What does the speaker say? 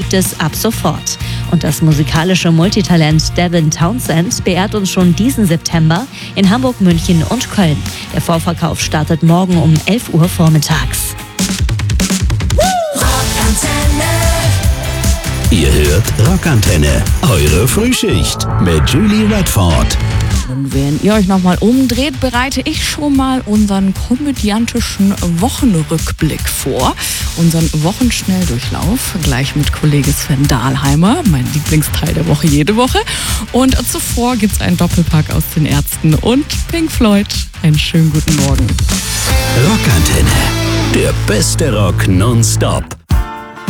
gibt es ab sofort. Und das musikalische Multitalent Devin Townsend beehrt uns schon diesen September in Hamburg, München und Köln. Der Vorverkauf startet morgen um 11 Uhr vormittags. Ihr hört Rockantenne, eure Frühschicht mit Julie Redford. Und während ihr euch nochmal umdreht, bereite ich schon mal unseren komödiantischen Wochenrückblick vor. Unseren Wochenschnelldurchlauf, gleich mit Kollege Sven Dahlheimer, mein Lieblingsteil der Woche jede Woche. Und zuvor gibt's einen Doppelpack aus den Ärzten und Pink Floyd. Einen schönen guten Morgen. Rockantenne, der beste Rock nonstop.